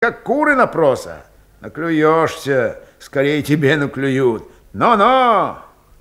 как куры на проса. Наклюешься, скорее тебе наклюют. Но-но!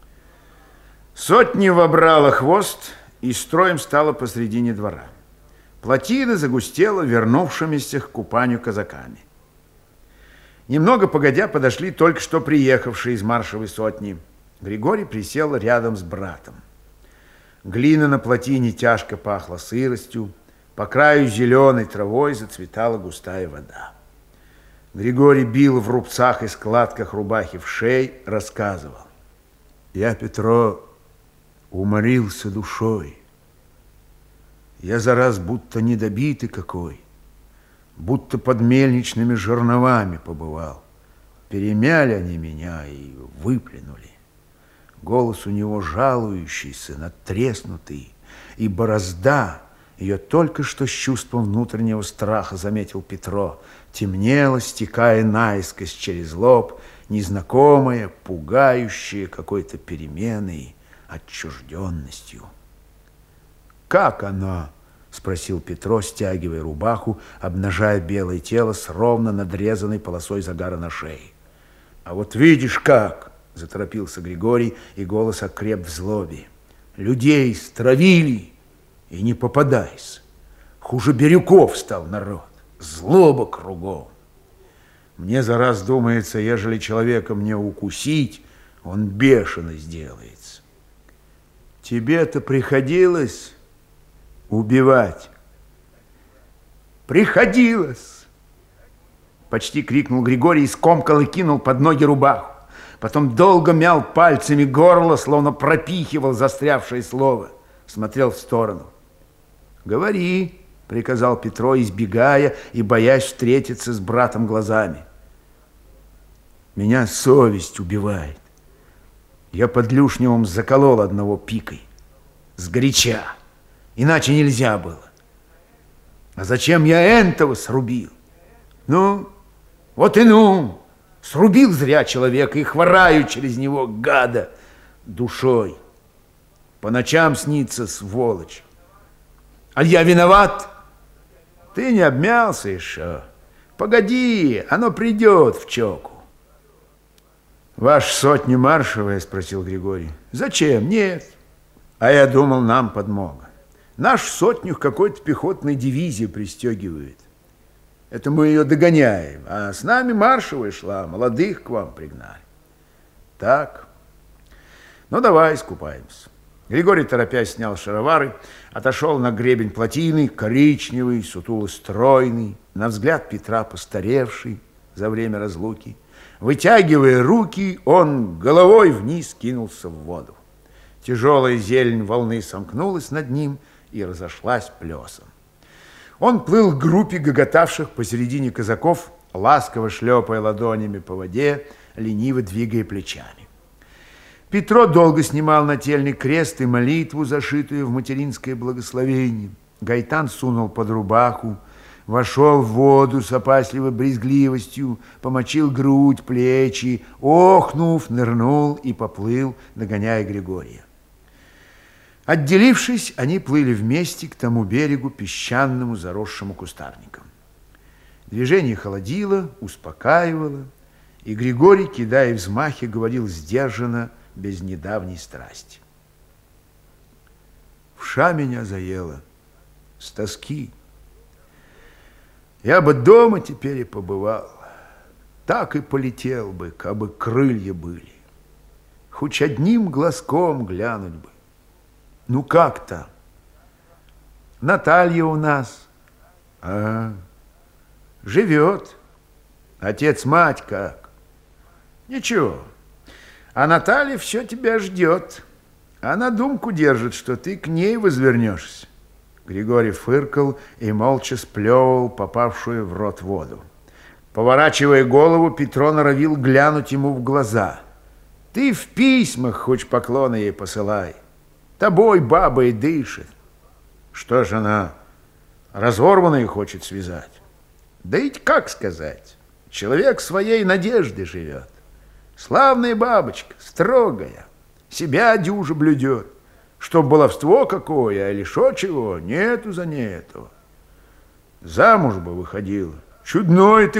Сотня вобрала хвост и строем стала посредине двора. Плотина загустела вернувшимися к купанию казаками. Немного погодя подошли только что приехавшие из маршевой сотни. Григорий присел рядом с братом. Глина на плотине тяжко пахла сыростью, по краю зеленой травой зацветала густая вода. Григорий бил в рубцах и складках рубахи в шей, рассказывал. Я, Петро, уморился душой. Я за раз будто недобитый какой, будто под мельничными жерновами побывал. Перемяли они меня и выплюнули. Голос у него жалующийся, надтреснутый, и борозда, ее только что с чувством внутреннего страха заметил Петро, темнела, стекая наискось через лоб, незнакомая, пугающая какой-то переменой, отчужденностью. «Как она?» — спросил Петро, стягивая рубаху, обнажая белое тело с ровно надрезанной полосой загара на шее. «А вот видишь как!» — заторопился Григорий, и голос окреп в злобе. «Людей стравили, и не попадайся. Хуже Бирюков стал народ, злоба кругом. Мне за раз думается, ежели человека мне укусить, он бешено сделается. Тебе-то приходилось убивать?» «Приходилось!» Почти крикнул Григорий и скомкал и кинул под ноги рубаху. Потом долго мял пальцами горло, словно пропихивал застрявшее слово. Смотрел в сторону. «Говори», — приказал Петро, избегая и боясь встретиться с братом глазами. «Меня совесть убивает. Я под Люшневым заколол одного пикой. Сгоряча. Иначе нельзя было. А зачем я энтого срубил? Ну, вот и ну! Срубил зря человека и хвораю через него, гада, душой. По ночам снится сволочь. Аль я виноват? Ты не обмялся еще. Погоди, оно придет в чоку». «Ваша сотня маршевая?» — спросил Григорий. «Зачем? Нет. А я думал, нам подмога. Нашу сотню к какой-то пехотной дивизии пристегивает. Это мы ее догоняем, а с нами маршевая шла, молодых к вам пригнали. Так, ну давай искупаемся». Григорий, торопясь, снял шаровары, отошел на гребень плотины, коричневый, сутуло-стройный, на взгляд Петра постаревший за время разлуки. Вытягивая руки, он головой вниз кинулся в воду. Тяжелая зелень волны сомкнулась над ним и разошлась плесом. Он плыл к группе гоготавших посередине казаков, ласково шлепая ладонями по воде, лениво двигая плечами. Петро долго снимал нательный крест и молитву, зашитую в материнское благословение. Гайтан сунул под рубаху, вошел в воду с опасливой брезгливостью, помочил грудь, плечи, охнув, нырнул и поплыл, догоняя Григория. Отделившись, они плыли вместе к тому берегу, песчаному, заросшему кустарником. Движение холодило, успокаивало, и Григорий, кидая взмахи, говорил сдержанно, без недавней страсти. «Вша меня заела с тоски. Я бы дома теперь и побывал, так и полетел бы, кабы крылья были. Хоть одним глазком глянуть бы. Ну как-то? Наталья у нас. Живет. Отец-мать как? Ничего. А Наталья все тебя ждет. Она думку держит, что ты к ней возвернешься». Григорий фыркал и молча сплевывал попавшую в рот воду. Поворачивая голову, Петро норовил глянуть ему в глаза. «Ты в письмах хоть поклоны ей посылай. Тобой баба и дышит. Что ж она, разорванную хочет связать? Да ведь как сказать? Человек своей надежды живет. Славная бабочка, строгая, себя дюже блюдет. Чтоб баловство какое, или шо чего, нету за нету. Замуж бы выходила, Чудной ты